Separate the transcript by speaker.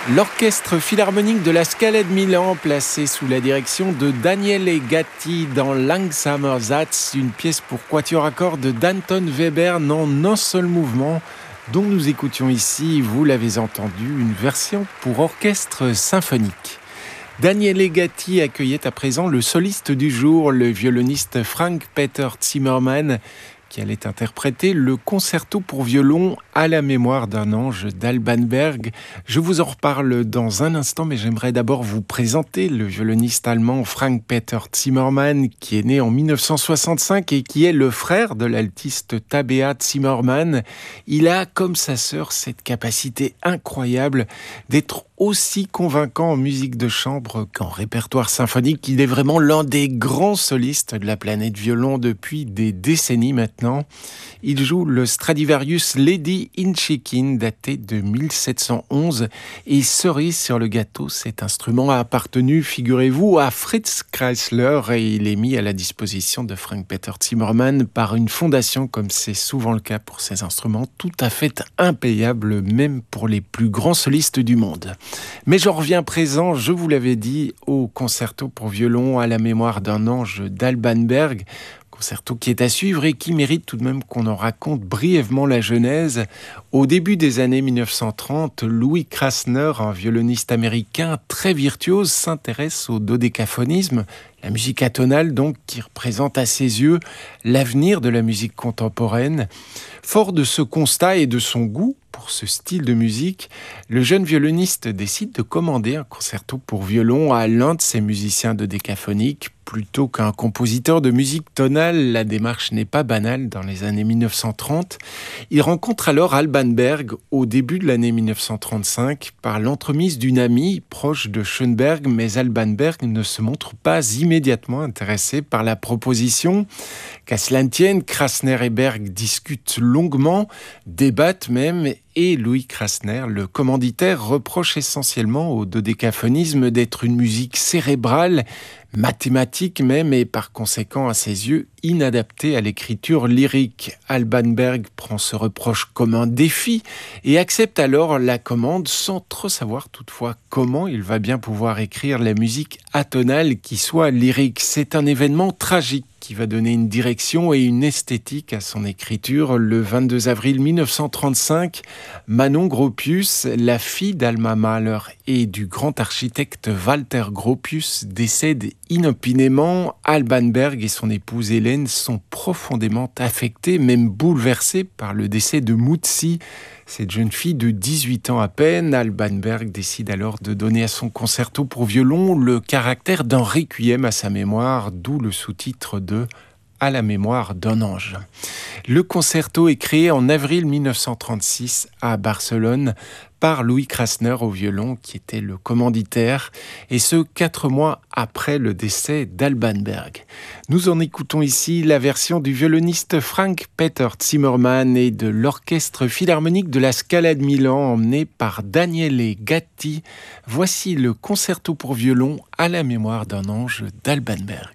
Speaker 1: L'orchestre philharmonique de la Scala de Milan, placé sous la direction de Daniele Gatti dans Langsamer Satz, une pièce pour quatuor à cordes d'Anton Weber en un seul mouvement, dont nous écoutions ici, vous l'avez entendu, une version pour orchestre symphonique. Daniele Gatti accueillait à présent le soliste du jour, le violoniste Frank-Peter Zimmermann, qui allait interpréter le concerto pour violon à la mémoire d'un ange d'Alban Berg. Je vous en reparle dans un instant, mais j'aimerais d'abord vous présenter le violoniste allemand Frank-Peter Zimmermann, qui est né en 1965 et qui est le frère de l'altiste Tabea Zimmermann. Il a, comme sa sœur, cette capacité incroyable d'être aussi convaincant en musique de chambre qu'en répertoire symphonique. Il est vraiment l'un des grands solistes de la planète violon depuis des décennies maintenant. Il joue le Stradivarius Lady Inchiquin daté de 1711 et cerise sur le gâteau, cet instrument a appartenu, figurez-vous, à Fritz Kreisler et il est mis à la disposition de Frank-Peter Zimmermann par une fondation, comme c'est souvent le cas pour ces instruments, tout à fait impayables même pour les plus grands solistes du monde. Mais j'en reviens présent, je vous l'avais dit, au concerto pour violon à la mémoire d'un ange d'Alban Berg, concerto qui est à suivre et qui mérite tout de même qu'on en raconte brièvement la genèse. Au début des années 1930, Louis Krasner, un violoniste américain très virtuose, s'intéresse au dodécaphonisme, la musique atonale donc qui représente à ses yeux l'avenir de la musique contemporaine. Fort de ce constat et de son goût pour ce style de musique, le jeune violoniste décide de commander un concerto pour violon à l'un de ses musiciens dodécaphoniques. Plutôt qu'un compositeur de musique tonale, la démarche n'est pas banale dans les années 1930. Il rencontre alors Alban Berg au début de l'année 1935 par l'entremise d'une amie proche de Schoenberg, mais Alban Berg ne se montre pas immédiatement intéressé par la proposition. Qu'à cela ne tienne, Krasner et Berg discutent longuement, débattent même, et Louis Krasner, le commanditaire, reproche essentiellement au dodécaphonisme d'être une musique cérébrale, mathématique même, et par conséquent, à ses yeux, inadaptée à l'écriture lyrique. Alban Berg prend ce reproche comme un défi et accepte alors la commande sans trop savoir toutefois comment il va bien pouvoir écrire la musique atonale qui soit lyrique. C'est un événement tragique qui va donner une direction et une esthétique à son écriture. Le 22 avril 1935, Manon Gropius, la fille d'Alma Mahler et du grand architecte Walter Gropius, décède inopinément. Alban Berg et son épouse Hélène sont profondément affectés, même bouleversés par le décès de Muzzi, cette jeune fille de 18 ans à peine. Alban Berg décide alors de donner à son concerto pour violon le caractère d'un requiem à sa mémoire, d'où le sous-titre de « À la mémoire d'un ange ». Le concerto est créé en avril 1936 à Barcelone par Louis Krasner au violon, qui était le commanditaire, et ce 4 mois après le décès d'Alban Berg. Nous en écoutons ici la version du violoniste Frank-Peter Zimmermann et de l'orchestre philharmonique de la Scala de Milan, emmené par Daniele Gatti. Voici le concerto pour violon à la mémoire d'un ange d'Alban Berg.